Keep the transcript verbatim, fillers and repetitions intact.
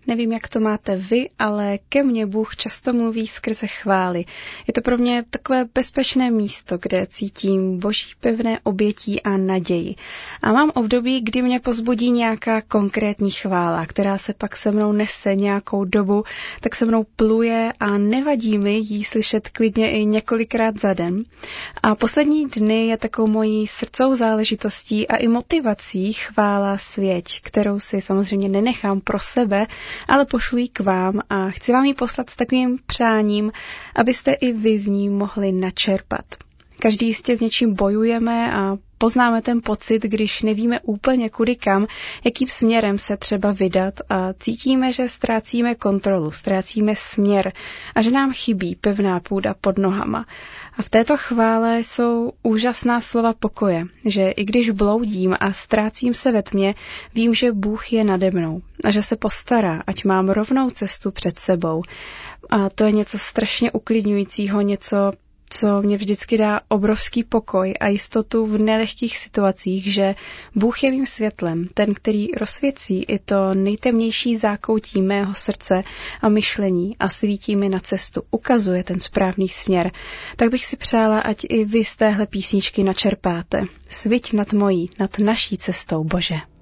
Nevím, jak to máte vy, ale ke mně Bůh často mluví skrze chvály. Je to pro mě takové bezpečné místo, kde cítím Boží pevné obětí a naději. A mám období, kdy mě pozbudí nějaká konkrétní chvála, která se pak se mnou nese nějakou dobu, tak se mnou pluje a nevadí mi jí slyšet klidně i několikrát za den. A poslední dny je takovou mojí srdcovou záležitostí a i motivací chvála svěť, kterou si samozřejmě nenechám pro sebe, ale pošlu ji k vám a chci vám ji poslat s takovým přáním, abyste i vy z ní mohli načerpat. Každý jistě s něčím bojujeme a poznáme ten pocit, když nevíme úplně kudy kam, jakým směrem se třeba vydat a cítíme, že ztrácíme kontrolu, ztrácíme směr a že nám chybí pevná půda pod nohama. A v této chvále jsou úžasná slova pokoje, že i když bloudím a ztrácím se ve tmě, vím, že Bůh je nade mnou a že se postará, ať mám rovnou cestu před sebou. A to je něco strašně uklidňujícího, něco, co mě vždycky dá obrovský pokoj a jistotu v nelehkých situacích, že Bůh je mým světlem, ten, který rozsvěcí i to nejtemnější zákoutí mého srdce a myšlení a svítí mi na cestu, ukazuje ten správný směr. Tak bych si přála, ať i vy z téhle písničky načerpáte. Sviť nad mojí, nad naší cestou, Bože.